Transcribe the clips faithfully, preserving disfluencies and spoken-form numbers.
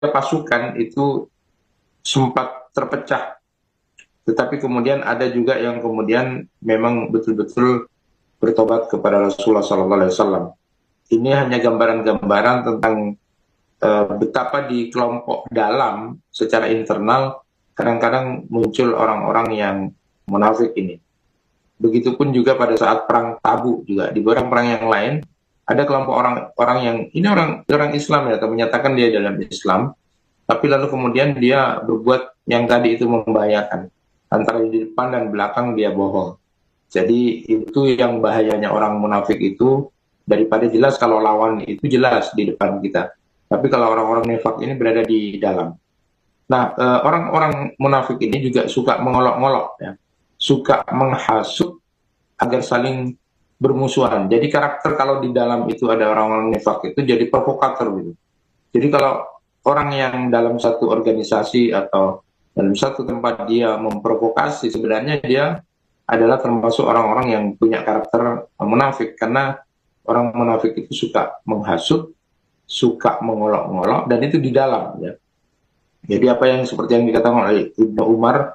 pasukan itu sempat terpecah. Tetapi kemudian ada juga yang kemudian memang betul-betul bertobat kepada Rasulullah sallallahu alaihi wasallam. Ini hanya gambaran-gambaran tentang uh, betapa di kelompok dalam secara internal kadang-kadang muncul orang-orang yang munafik ini. Begitupun juga pada saat perang Tabuk juga, di perang-perang yang lain ada kelompok orang-orang yang ini orang orang Islam ya, atau menyatakan dia dalam Islam, tapi lalu kemudian dia berbuat yang tadi itu membahayakan, antara di depan dan belakang dia bohong. Jadi itu yang bahayanya orang munafik itu, daripada jelas kalau lawan itu jelas di depan kita, tapi kalau orang-orang nifak ini berada di dalam. Nah, eh, orang-orang munafik ini juga suka mengolok-ngolok ya, suka menghasut agar saling bermusuhan. Jadi karakter kalau di dalam itu ada orang-orang nifak itu jadi provokator gitu. Jadi kalau orang yang dalam satu organisasi atau dalam satu tempat dia memprovokasi, sebenarnya dia adalah termasuk orang-orang yang punya karakter munafik, karena orang munafik itu suka menghasut, suka mengolok-ngolok, dan itu di dalam ya. Jadi apa yang seperti yang dikatakan oleh Ibnu Umar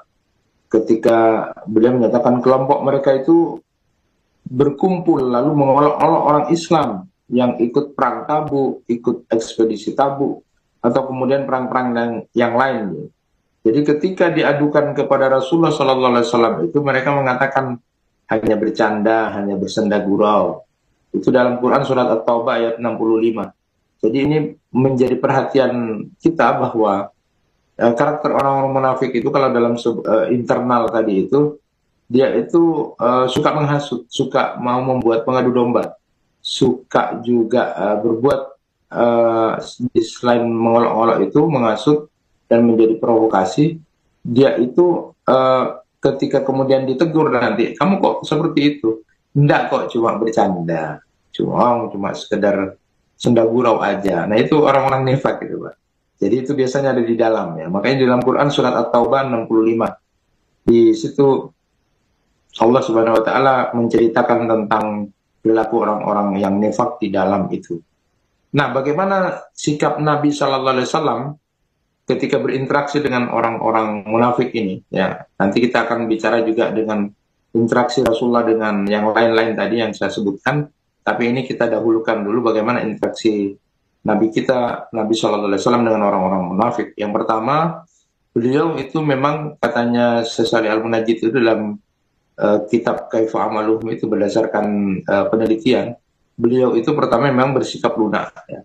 ketika beliau menyatakan kelompok mereka itu berkumpul lalu mengolok-olok orang Islam yang ikut perang Tabuk, ikut ekspedisi Tabuk, atau kemudian perang-perang yang, yang lain. Jadi ketika diadukan kepada Rasulullah sallallahu alaihi wasallam itu mereka mengatakan hanya bercanda, hanya bersenda gurau. Itu dalam Quran surat At-Taubah ayat enam puluh lima. Jadi ini menjadi perhatian kita bahwa eh, karakter orang-orang munafik itu kalau dalam uh, internal tadi itu dia itu uh, suka menghasut, suka mau membuat pengadu domba, suka juga uh, berbuat uh, selain mengolok-olok itu menghasut dan menjadi provokasi. Dia itu uh, ketika kemudian ditegur nanti, kamu kok seperti itu? Enggak kok, cuma bercanda, cuma cuma sekedar senda gurau aja. Nah itu orang-orang nifak gitu Pak. Jadi itu biasanya ada di dalam ya. Makanya di dalam Quran surat At-Taubah enam puluh lima di situ Allah Subhanahu wa taala menceritakan tentang perilaku orang-orang yang nifak di dalam itu. Nah, bagaimana sikap Nabi Shallallahu alaihi wasallam ketika berinteraksi dengan orang-orang munafik ini? Ya, nanti kita akan bicara juga dengan interaksi Rasulullah dengan yang lain-lain tadi yang saya sebutkan, tapi ini kita dahulukan dulu bagaimana interaksi Nabi kita, Nabi Shallallahu alaihi wasallam dengan orang-orang munafik. Yang pertama, beliau itu memang katanya Syekh Shalih Al-Munajjid itu dalam Uh, kitab Kaifa Amaluhum itu berdasarkan uh, penelitian, beliau itu pertama memang bersikap lunak ya.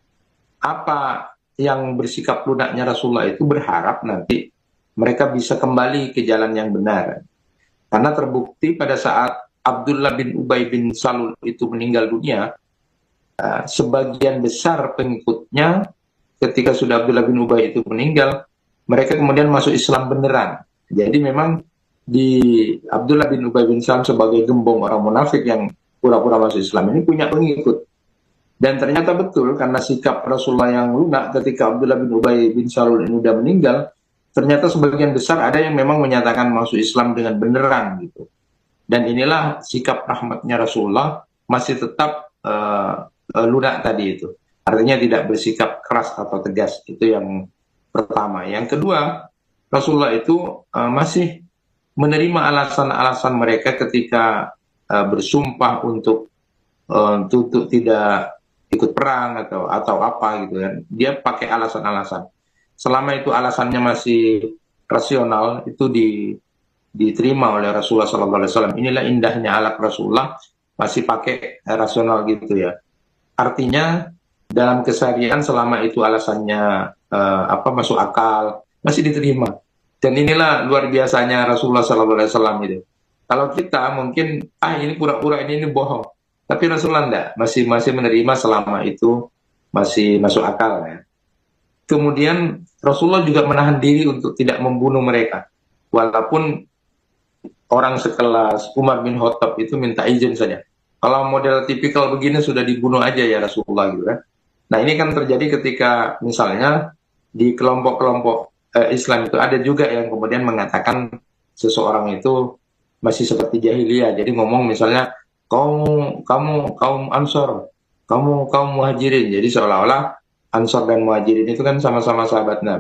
Apa yang bersikap lunaknya Rasulullah itu berharap nanti mereka bisa kembali ke jalan yang benar, karena terbukti pada saat Abdullah bin Ubay bin Salul itu meninggal dunia, uh, sebagian besar pengikutnya ketika sudah Abdullah bin Ubay itu meninggal, mereka kemudian masuk Islam beneran. Jadi memang di Abdullah bin Ubay bin Salul sebagai gembong orang munafik yang pura-pura masuk Islam ini punya pengikut. Dan ternyata betul, karena sikap Rasulullah yang lunak ketika Abdullah bin Ubay bin Salul ini sudah meninggal, ternyata sebagian besar ada yang memang menyatakan masuk Islam dengan beneran gitu. Dan inilah sikap rahmatnya Rasulullah, masih tetap uh, uh, lunak tadi itu. Artinya tidak bersikap keras atau tegas. Itu yang pertama. Yang kedua, Rasulullah itu uh, masih menerima alasan-alasan mereka ketika uh, bersumpah untuk uh, untuk tidak ikut perang atau atau apa gitu kan. Dia pakai alasan-alasan. Selama itu alasannya masih rasional, itu di, diterima oleh Rasulullah sallallahu alaihi wasallam. Inilah indahnya akhlak Rasulullah, masih pakai rasional gitu ya. Artinya dalam keseharian selama itu alasannya uh, apa masuk akal, masih diterima. Dan inilah luar biasanya Rasulullah sallallahu alaihi wasallam itu. Kalau kita mungkin ah ini pura-pura ini ini bohong, tapi Rasulullah enggak, masih masih menerima selama itu masih masuk akal ya. Kemudian Rasulullah juga menahan diri untuk tidak membunuh mereka, walaupun orang sekelas Umar bin Khattab itu minta izin saja. Kalau model tipikal begini sudah dibunuh aja ya Rasulullah gitu kan. Nah ini kan terjadi ketika misalnya di kelompok-kelompok Islam itu ada juga yang kemudian mengatakan seseorang itu masih seperti jahiliyah. Jadi ngomong misalnya kaum kamu kaum Ansor, kamu kaum Muhajirin. Jadi seolah-olah Ansor dan Muhajirin itu kan sama-sama sahabat Nabi.